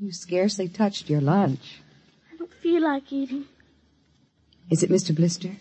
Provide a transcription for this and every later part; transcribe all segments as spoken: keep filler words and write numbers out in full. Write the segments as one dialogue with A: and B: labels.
A: You scarcely touched your lunch.
B: I don't feel like eating.
A: Is it Mister Blister?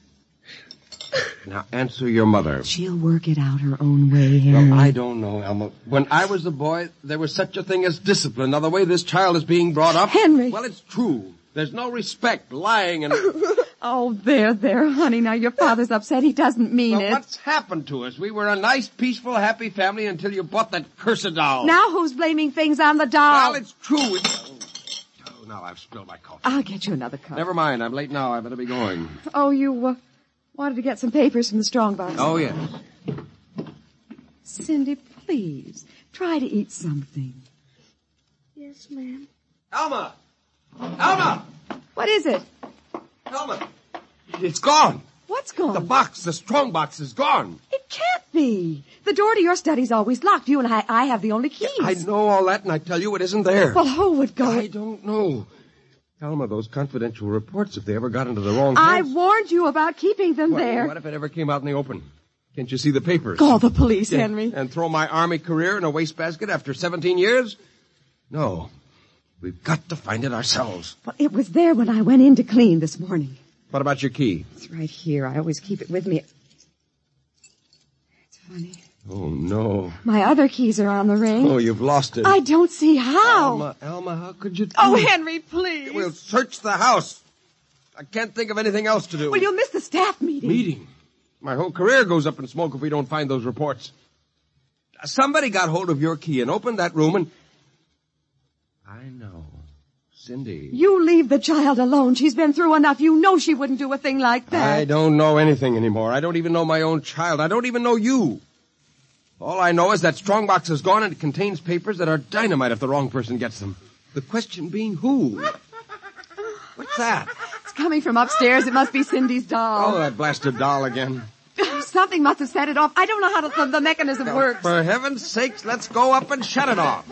C: Now, answer your mother.
A: She'll work it out her own way, Henry.
C: Well, I don't know, Alma. When I was a boy, there was such a thing as discipline. Now, the way this child is being brought up...
A: Henry!
C: Well, it's true. There's no respect, lying, and...
A: Oh, there, there, honey. Now, your father's upset. He doesn't mean
C: well,
A: it.
C: What's happened to us? We were a nice, peaceful, happy family until you bought that cursed doll.
A: Now who's blaming things on the doll?
C: Well, it's true. It's... Oh, now I've spilled my coffee.
A: I'll get you another cup.
C: Never mind. I'm late now. I better be going.
A: Oh, you, uh, wanted to get some papers from the strongbox.
C: Oh, yes.
A: Cindy, please, try to eat something.
B: Yes, ma'am.
C: Alma! Alma!
A: What is it?
C: Alma! It's gone.
A: What's gone?
C: The box, the strong box is gone.
A: It can't be. The door to your study's always locked. You and I, I have the only keys.
C: I know all that, and I tell you it isn't there.
A: Well, who would go?
C: I don't know. Alma, those confidential reports, if they ever got into the wrong
A: I
C: hands...
A: warned you about keeping them
C: What,
A: there.
C: what if it ever came out in the open? Can't you see the papers?
A: Call the police,
C: Yeah,
A: Henry.
C: And throw my army career in a wastebasket after seventeen years? No. We've got to find it ourselves.
A: Well, it was there when I went in to clean this morning.
C: What about your key?
A: It's right here. I always keep it with me. It's funny.
C: Oh, no.
A: My other keys are on the ring.
C: Oh, you've lost it.
A: I don't see how.
C: Alma, Alma, how could you do
A: Oh,
C: it?
A: Henry, please.
C: We'll search the house. I can't think of anything else to do.
A: Well, you'll miss the staff meeting.
C: Meeting? My whole career goes up in smoke if we don't find those reports. Somebody got hold of your key and opened that room and... I know. Cindy.
A: You leave the child alone. She's been through enough. You know she wouldn't do a thing like that.
C: I don't know anything anymore. I don't even know my own child. I don't even know you. All I know is that strongbox is gone and it contains papers that are dynamite if the wrong person gets them. The question being who? What's that?
A: It's coming from upstairs. It must be Cindy's doll.
C: Oh, that blasted doll again.
A: Something must have set it off. I don't know how the, the mechanism
C: Now,
A: works.
C: for heaven's sakes, let's go up and shut it off.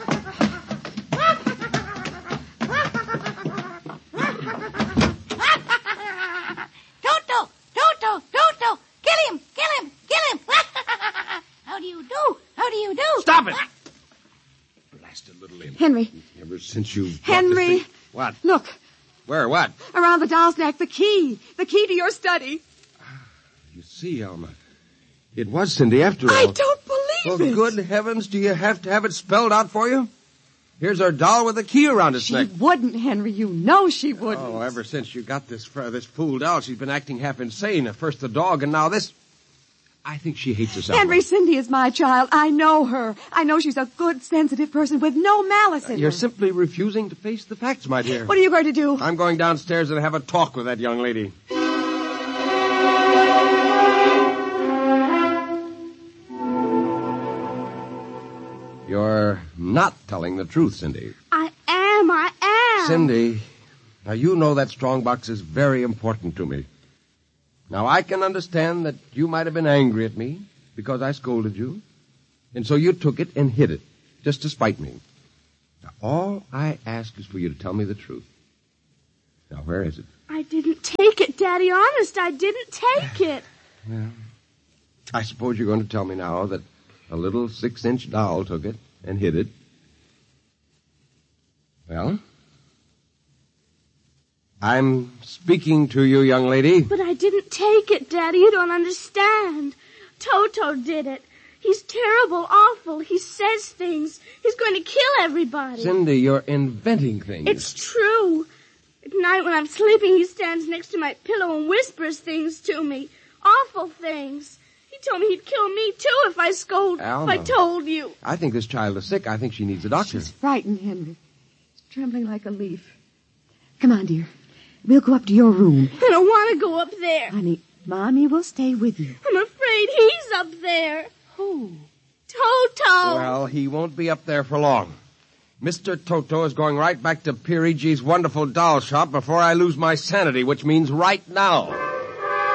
D: Toto! Toto! Toto! Kill him! Kill him! Kill him! How do you do? How do you do?
C: Stop it! Blasted little imp.
A: Henry.
C: Ever since you...
A: Henry.
C: What?
A: Look.
C: Where? What?
A: Around the doll's neck. The key. The key to your study.
C: You see, Alma, it was Cindy after all.
A: I don't believe
C: well,
A: it.
C: Good heavens, do you have to have it spelled out for you? Here's our doll with a key around its
A: she
C: neck.
A: She wouldn't, Henry. You know she wouldn't.
C: Oh, ever since you got this uh, this fool doll, she's been acting half insane. At first the dog, and now this. I think she hates us, Alma.
A: Henry, Cindy is my child. I know her. I know she's a good, sensitive person with no malice in
C: uh, You're
A: her.
C: simply refusing to face the facts, my dear.
A: What are you going to do?
C: I'm going downstairs and have a talk with that young lady. You're not telling the truth, Cindy.
B: I am, I am.
C: Cindy, now you know that strongbox is very important to me. Now I can understand that you might have been angry at me because I scolded you. And so you took it and hid it, just to spite me. Now all I ask is for you to tell me the truth. Now where is it?
B: I didn't take it, Daddy. Honest, I didn't take it.
C: Well, I suppose you're going to tell me now that a little six-inch doll took it and hid it. Well, I'm speaking to you, young lady.
B: But I didn't take it, Daddy. You don't understand. Toto did it. He's terrible, awful. He says things. He's going to kill everybody.
C: Cindy, you're inventing things.
B: It's true. At night when I'm sleeping, he stands next to my pillow and whispers things to me. Awful things. He told me he'd kill me, too, if I scold,
C: Alma.
B: if I told you.
C: I think this child is sick. I think she needs a doctor.
A: She's frightened, Henry. She's trembling like a leaf. Come on, dear. We'll go up to your room.
B: I don't want to go up there.
A: Honey, Mommy will stay with you.
B: I'm afraid he's up there.
A: Who?
B: Toto.
C: Well, he won't be up there for long. Mister Toto is going right back to Pirigi's wonderful doll shop before I lose my sanity, which means right now.